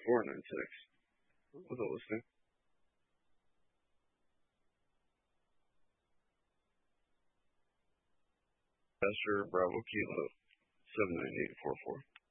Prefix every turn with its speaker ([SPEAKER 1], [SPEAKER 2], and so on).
[SPEAKER 1] 496. Was it listening? Pastor Bravo Kilo 79844.